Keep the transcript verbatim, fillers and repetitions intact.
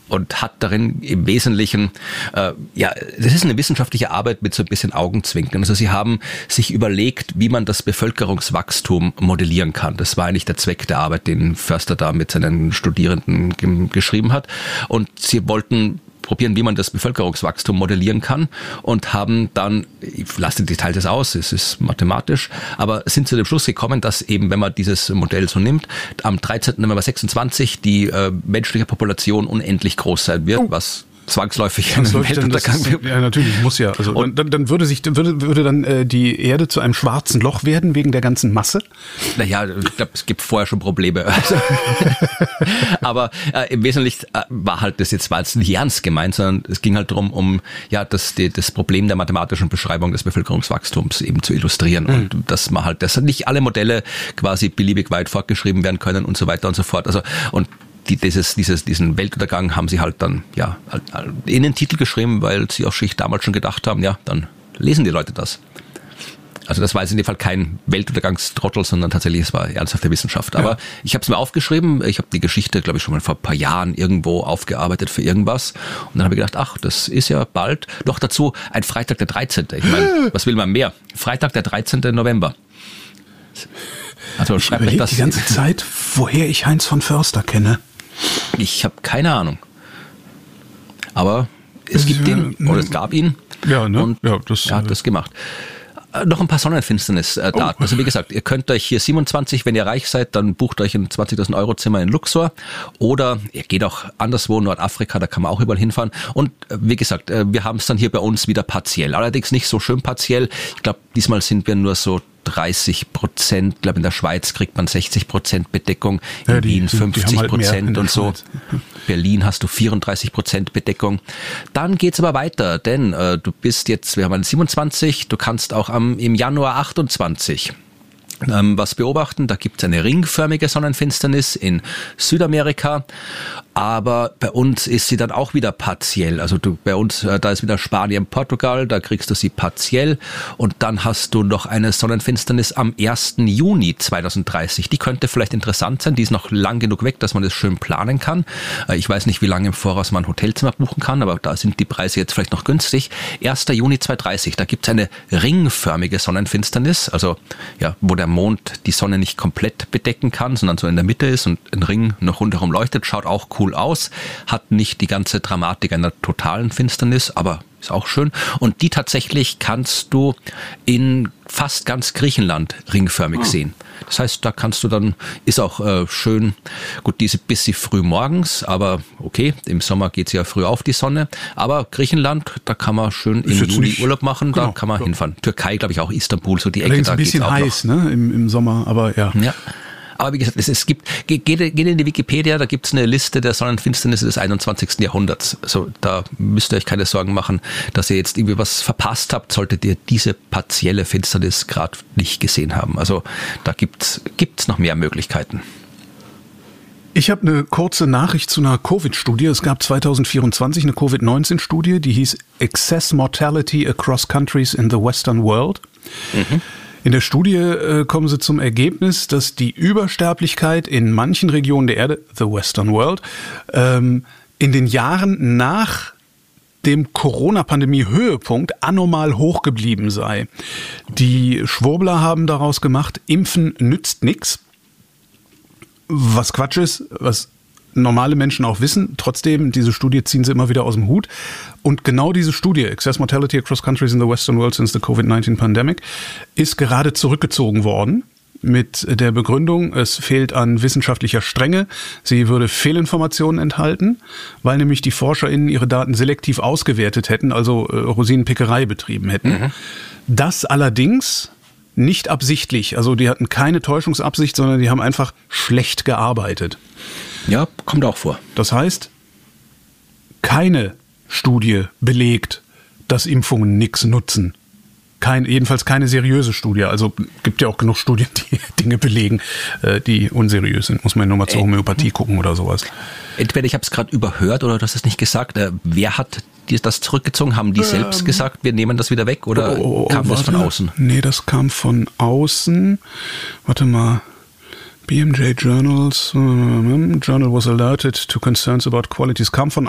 und hat darin im Wesentlichen, äh, ja, das ist eine wissenschaftliche Arbeit mit so ein bisschen Augenzwinkern. Also sie haben sich überlegt, wie man das Bevölkerungswachstum modellieren kann. Das war eigentlich der Zweck der Arbeit, den Förster da mit seinen Studierenden g- geschrieben hat. Und sie wollten probieren, wie man das Bevölkerungswachstum modellieren kann und haben dann, ich lasse die Details aus, es ist mathematisch, aber sind zu dem Schluss gekommen, dass eben, wenn man dieses Modell so nimmt, am dreizehnten November sechsundzwanzig die äh, menschliche Population unendlich groß sein wird, oh. was zwangsläufig einen Weltuntergang wird. Ja, natürlich, muss ja. Also und dann, dann würde sich, würde, würde dann äh, die Erde zu einem schwarzen Loch werden wegen der ganzen Masse? Naja, ich glaube, es gibt vorher schon Probleme. Also, aber äh, im Wesentlichen äh, war halt das jetzt war jetzt nicht ernst gemeint, sondern es ging halt darum, um ja das, die, das Problem der mathematischen Beschreibung des Bevölkerungswachstums eben zu illustrieren mhm. und dass man halt, dass nicht alle Modelle quasi beliebig weit fortgeschrieben werden können und so weiter und so fort. Also und Die, dieses, dieses, diesen Weltuntergang haben sie halt dann ja in den Titel geschrieben, weil sie auch sich damals schon gedacht haben, ja, dann lesen die Leute das. Also das war jetzt in dem Fall kein Weltuntergangstrottel, sondern tatsächlich, es war ernsthafte Wissenschaft. Aber ja. ich habe es mir aufgeschrieben, ich habe die Geschichte, glaube ich, schon mal vor ein paar Jahren irgendwo aufgearbeitet für irgendwas. Und dann habe ich gedacht, ach, das ist ja bald. Noch dazu ein Freitag der dreizehnte Ich meine, was will man mehr? Freitag der dreizehnte November Also ich überlege die ganze Zeit, woher ich Heinz von Förster kenne. Ich habe keine Ahnung. Aber es gibt ja, ihn, oder es gab ihn. Ja, ne? Und ja, das, er hat das gemacht. Noch ein paar Sonnenfinsternis-Daten. Oh. Also wie gesagt, ihr könnt euch hier siebenundzwanzig, wenn ihr reich seid, dann bucht euch ein zwanzigtausend Euro Zimmer in Luxor. Oder ihr geht auch anderswo, Nordafrika, da kann man auch überall hinfahren. Und wie gesagt, wir haben es dann hier bei uns wieder partiell. Allerdings nicht so schön partiell. Ich glaube, diesmal sind wir nur so dreißig Prozent. Ich glaube, in der Schweiz kriegt man sechzig Prozent Bedeckung, in ja, die, Wien fünfzig Prozent halt und so. Berlin hast du vierunddreißig Prozent Bedeckung. Dann geht's aber weiter, denn äh, du bist jetzt, wir haben siebenundzwanzig, du kannst auch am, im Januar achtundzwanzig ähm, was beobachten. Da gibt's eine ringförmige Sonnenfinsternis in Südamerika, aber bei uns ist sie dann auch wieder partiell. Also du bei uns, äh, da ist wieder Spanien, Portugal, da kriegst du sie partiell und dann hast du noch eine Sonnenfinsternis am ersten Juni zweitausenddreißig. Die könnte vielleicht interessant sein, die ist noch lang genug weg, dass man das schön planen kann. Äh, ich weiß nicht, wie lange im Voraus man ein Hotelzimmer buchen kann, aber da sind die Preise jetzt vielleicht noch günstig. ersten Juni zweitausenddreißig, da gibt's eine ringförmige Sonnenfinsternis, also ja, wo der Mond die Sonne nicht komplett bedecken kann, sondern so in der Mitte ist und ein Ring noch rundherum leuchtet, schaut auch cool aus, hat nicht die ganze Dramatik einer totalen Finsternis, aber ist auch schön. Und die tatsächlich kannst du in fast ganz Griechenland ringförmig oh. sehen. Das heißt, da kannst du dann, ist auch äh, schön, gut, diese bisschen früh morgens, aber okay, im Sommer geht sie ja früh auf, die Sonne. Aber Griechenland, da kann man schön im Juli nicht, Urlaub machen, genau, da kann man ja. hinfahren. Türkei, glaube ich, auch Istanbul, so die Ecke, da geht's auch noch. Ein bisschen heiß, ne, im, im Sommer, aber ja. Ja. Aber wie gesagt, es, es gibt, geht, geht in die Wikipedia, da gibt's eine Liste der Sonnenfinsternisse des einundzwanzigsten Jahrhunderts. Also da müsst ihr euch keine Sorgen machen, dass ihr jetzt irgendwie was verpasst habt, solltet ihr diese partielle Finsternis gerade nicht gesehen haben. Also da gibt's, gibt's noch mehr Möglichkeiten. Ich habe eine kurze Nachricht zu einer Covid-Studie. Es gab zweitausendvierundzwanzig eine Covid neunzehn Studie, die hieß Excess Mortality Across Countries in the Western World. Mhm. In der Studie äh, kommen sie zum Ergebnis, dass die Übersterblichkeit in manchen Regionen der Erde, the Western World, ähm, in den Jahren nach dem Corona-Pandemie-Höhepunkt anormal hoch geblieben sei. Die Schwurbler haben daraus gemacht, Impfen nützt nichts. Was Quatsch ist, was normale Menschen auch wissen. Trotzdem, diese Studie ziehen sie immer wieder aus dem Hut. Und genau diese Studie, Excess Mortality Across Countries in the Western World since the Covid nineteen Pandemic, ist gerade zurückgezogen worden mit der Begründung, es fehlt an wissenschaftlicher Strenge. Sie würde Fehlinformationen enthalten, weil nämlich die ForscherInnen ihre Daten selektiv ausgewertet hätten, also äh, Rosinenpickerei betrieben hätten. Mhm. Das allerdings nicht absichtlich. Also die hatten keine Täuschungsabsicht, sondern die haben einfach schlecht gearbeitet. Ja, kommt auch vor. Das heißt, keine Studie belegt, dass Impfungen nichts nutzen. Kein, jedenfalls keine seriöse Studie. Also gibt ja auch genug Studien, die Dinge belegen, die unseriös sind. Muss man ja nur mal zur Homöopathie gucken oder sowas. Entweder ich habe es gerade überhört oder du hast es nicht gesagt. Wer hat das zurückgezogen? Haben die ähm, selbst gesagt, wir nehmen das wieder weg oder oh, oh, kam oh, das von außen? Nee, das kam von außen. Warte mal. B M J Journals, Journal was alerted to concerns about qualities, kam von